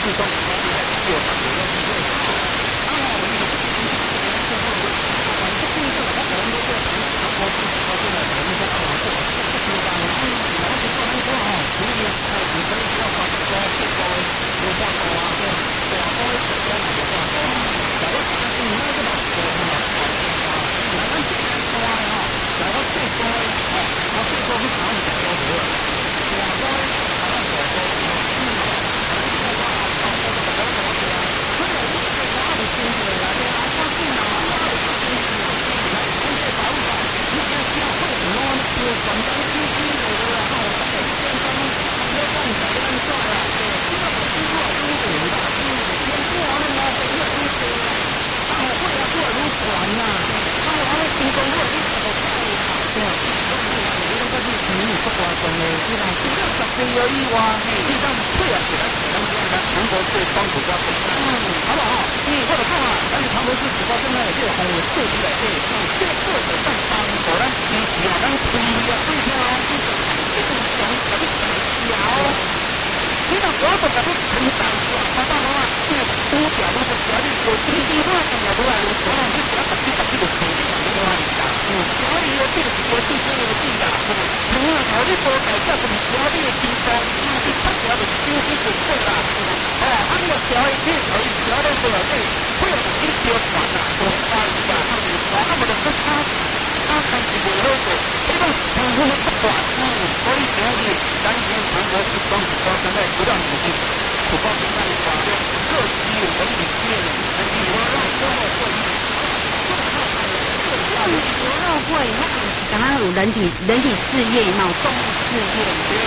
人体事业嘛，动物事业。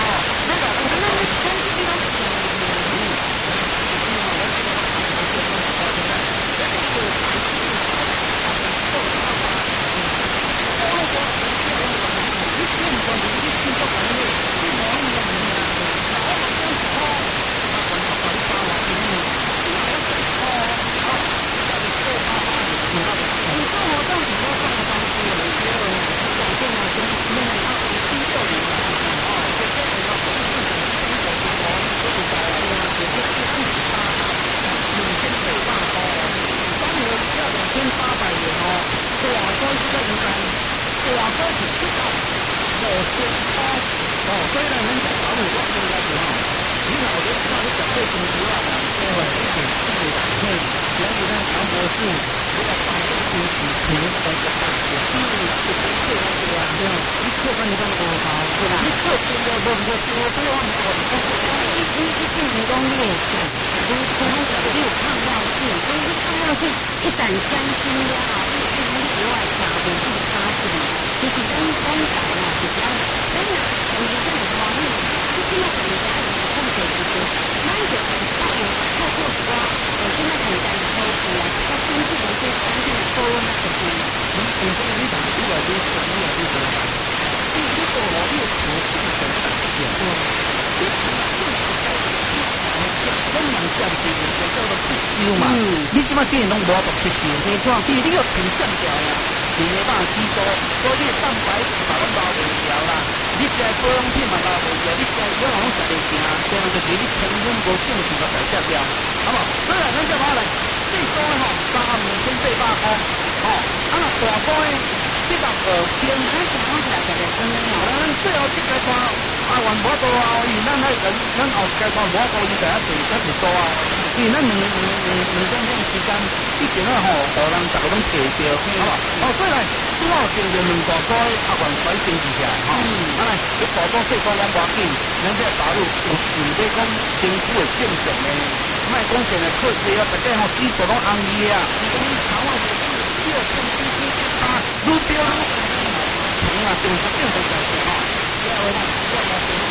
你即摆竟然拢无读吸收， 没错， 你要挺上条呀，你没办法吸收，所以你蛋白质嘛拢捞袂掉啦，你食保养品嘛捞袂掉，你食药拢食袂成，这样就是你成分无正常个代谢掉，好无？所以咱叫啥来？最高吼32800块，吼，啊那大高诶720斤， 咱想讲起来特别真的咱最后这个看啊，原无多啊，因咱迄个咱后一个看无多，伊第一岁才是多啊。因为咱两种时间，以前啊吼，互人逐个拢摕着，好哦，所以来，拄好经着两大股啊，原衰经济起来，吼，啊来，你大股细股拢无要紧，咱这大陆有顺便讲政府的正常的，莫讲现在课税啊，大家吼指数拢红伊啊，讲你台湾是6%啊，愈标愈平啊，政府正常在吼，